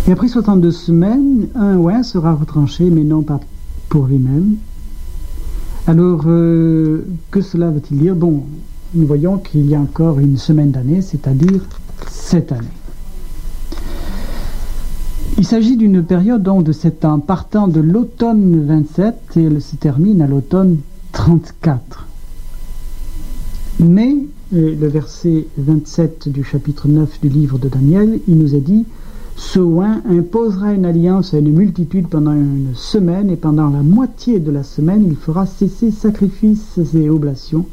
Et après 62 semaines, un oin sera retranché, mais non pas pour lui-même. Alors, que cela veut-il dire? Bon, nous voyons qu'il y a encore une semaine d'année, c'est-à-dire cette année. Il s'agit d'une période donc de 7 ans, partant de l'automne 27 et elle se termine à l'automne 34. Mais, le verset 27 du chapitre 9 du livre de Daniel, il nous est dit: ce oin imposera une alliance à une multitude pendant une semaine, et pendant la moitié de la semaine, il fera cesser sacrifices et oblations.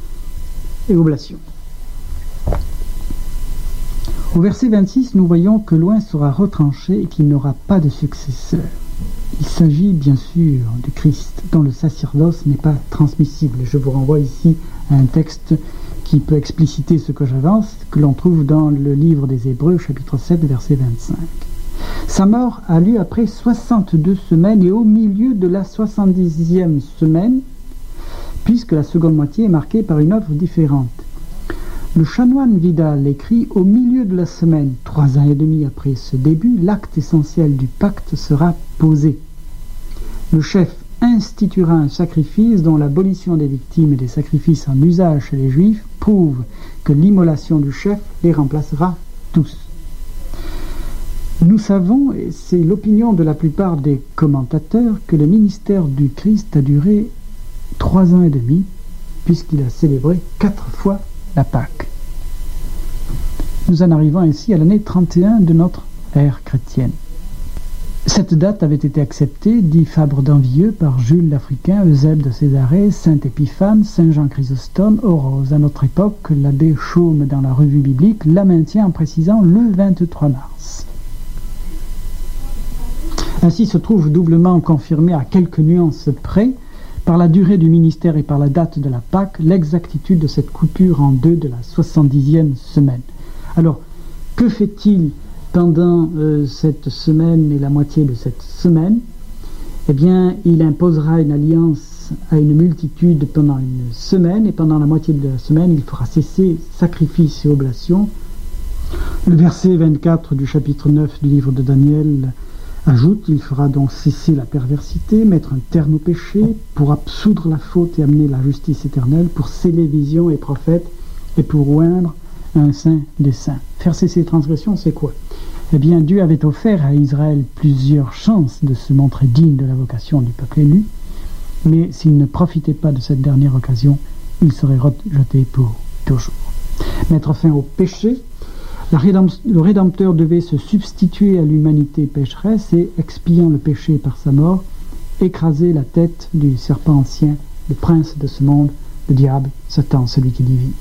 Au verset 26, nous voyons que l'oin sera retranché et qu'il n'aura pas de successeur. Il s'agit bien sûr du Christ, dont le sacerdoce n'est pas transmissible. Je vous renvoie ici à un texte qui peut expliciter ce que j'avance, que l'on trouve dans le livre des Hébreux, chapitre 7, verset 25. Sa mort a lieu après 62 semaines et au milieu de la 70e semaine, puisque la seconde moitié est marquée par une œuvre différente. Le chanoine Vidal écrit: au milieu de la semaine, 3 ans et demi après ce début, l'acte essentiel du pacte sera posé. Le chef instituera un sacrifice dont l'abolition des victimes et des sacrifices en usage chez les Juifs prouve que l'immolation du chef les remplacera tous. Nous savons, et c'est l'opinion de la plupart des commentateurs, que le ministère du Christ a duré 3 ans et demi, puisqu'il a célébré 4 fois la Pâque. Nous en arrivons ainsi à l'année 31 de notre ère chrétienne. Cette date avait été acceptée, dit Fabre d'Envieux, par Jules l'Africain, Eusèbe de Césarée, saint Épiphane, saint Jean Chrysostome, Orose. À notre époque, l'abbé Chaume, dans la Revue biblique, la maintient en précisant le 23 mars. Ainsi se trouve doublement confirmé à quelques nuances près, par la durée du ministère et par la date de la Pâque, l'exactitude de cette coupure en deux de la 70e semaine. Alors, que fait-il pendant cette semaine et la moitié de cette semaine? Eh bien, il imposera une alliance à une multitude pendant une semaine, et pendant la moitié de la semaine, il fera cesser sacrifices et oblations. Le verset 24 du chapitre 9 du livre de Daniel ajoute: il fera donc cesser la perversité, mettre un terme au péché, pour absoudre la faute et amener la justice éternelle, pour sceller visions et prophètes, et pour oindre un saint des saints. Faire cesser les transgressions, c'est quoi? Eh bien, Dieu avait offert à Israël plusieurs chances de se montrer digne de la vocation du peuple élu, mais s'il ne profitait pas de cette dernière occasion, il serait rejeté pour toujours. Mettre fin au péché, le Rédempteur devait se substituer à l'humanité pécheresse et, expiant le péché par sa mort, écraser la tête du serpent ancien, le prince de ce monde, le diable, Satan, celui qui divise.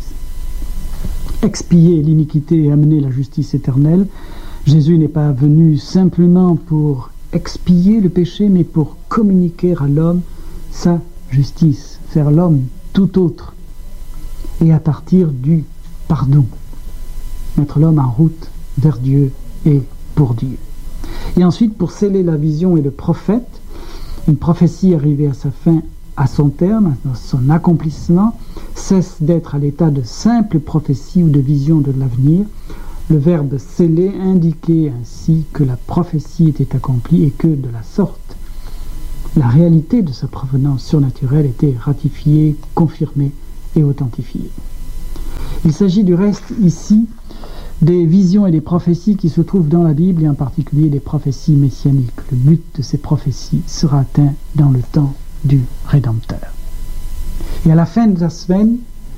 Expier l'iniquité et amener la justice éternelle. Jésus n'est pas venu simplement pour expier le péché, mais pour communiquer à l'homme sa justice, faire l'homme tout autre, et à partir du pardon, mettre l'homme en route vers Dieu et pour Dieu. Et ensuite, pour sceller la vision et le prophète, une prophétie arrivée à sa fin, à son terme, à son accomplissement, cesse d'être à l'état de simple prophétie ou de vision de l'avenir. Le verbe sceller indiquait ainsi que la prophétie était accomplie et que, de la sorte, la réalité de sa provenance surnaturelle était ratifiée, confirmée et authentifiée. Il s'agit du reste ici des visions et des prophéties qui se trouvent dans la Bible, et en particulier des prophéties messianiques. Le but de ces prophéties sera atteint dans le temps du Rédempteur. Et à la fin de la semaine,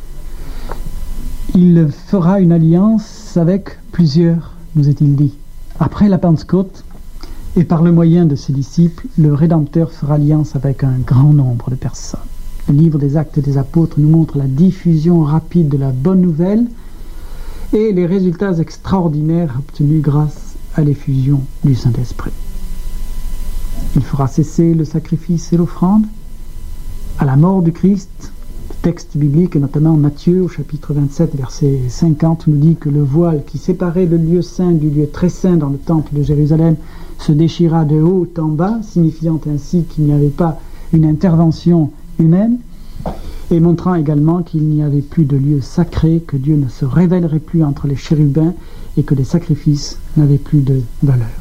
il fera une alliance avec plusieurs, nous est-il dit. Après la Pentecôte, et par le moyen de ses disciples, le Rédempteur fera alliance avec un grand nombre de personnes. Le livre des Actes des Apôtres nous montre la diffusion rapide de la bonne nouvelle et les résultats extraordinaires obtenus grâce à l'effusion du Saint-Esprit. Il fera cesser le sacrifice et l'offrande. À la mort du Christ, le texte biblique, et notamment Matthieu au chapitre 27, verset 50, nous dit que le voile qui séparait le lieu saint du lieu très saint dans le temple de Jérusalem se déchira de haut en bas, signifiant ainsi qu'il n'y avait pas une intervention humaine, et montrant également qu'il n'y avait plus de lieu sacré, que Dieu ne se révélerait plus entre les chérubins et que les sacrifices n'avaient plus de valeur.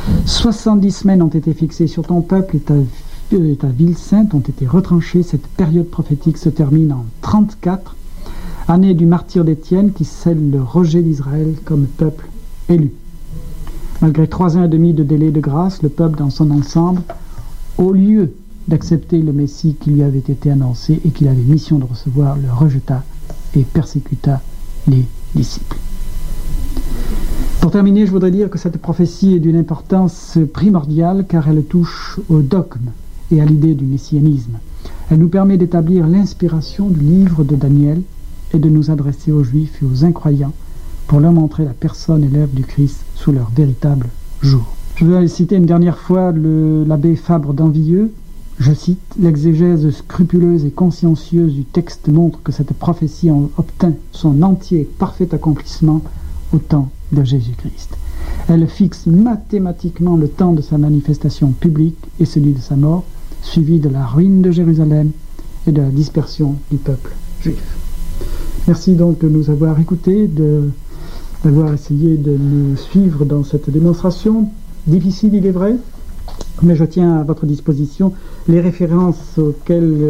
70 semaines ont été fixées sur ton peuple et ta ville sainte ont été retranchées. Cette période prophétique se termine en 34, année du martyre d'Étienne qui scelle le rejet d'Israël comme peuple élu. Malgré 3 ans et demi de délai de grâce, le peuple dans son ensemble, au lieu d'accepter le Messie qui lui avait été annoncé et qu'il avait mission de recevoir, le rejeta et persécuta les disciples. Pour terminer, je voudrais dire que cette prophétie est d'une importance primordiale car elle touche au dogme et à l'idée du messianisme. Elle nous permet d'établir l'inspiration du livre de Daniel et de nous adresser aux Juifs et aux incroyants pour leur montrer la personne et l'œuvre du Christ sous leur véritable jour. Je vais citer une dernière fois l'abbé Fabre d'Envieux. Je cite, « L'exégèse scrupuleuse et consciencieuse du texte montre que cette prophétie obtint son entier et parfait accomplissement au temps de Jésus-Christ. Elle fixe mathématiquement le temps de sa manifestation publique et celui de sa mort, suivi de la ruine de Jérusalem et de la dispersion du peuple juif. » Merci donc de nous avoir écoutés, d'avoir essayé de nous suivre dans cette démonstration. Difficile, il est vrai, mais je tiens à votre disposition les références auxquelles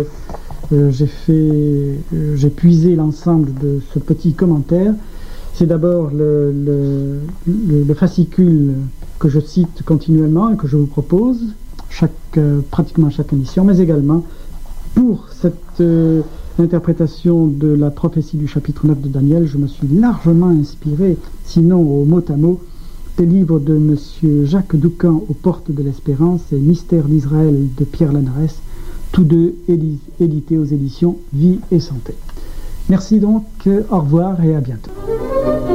j'ai puisé l'ensemble de ce petit commentaire. C'est d'abord le fascicule que je cite continuellement et que je vous propose pratiquement chaque émission, mais également pour cette interprétation de la prophétie du chapitre 9 de Daniel, je me suis largement inspiré, sinon au mot à mot, des livres de M. Jacques Doucan aux portes de l'espérance et Mystère d'Israël de Pierre Lanares, tous deux édités aux éditions Vie et Santé. Merci donc, au revoir et à bientôt.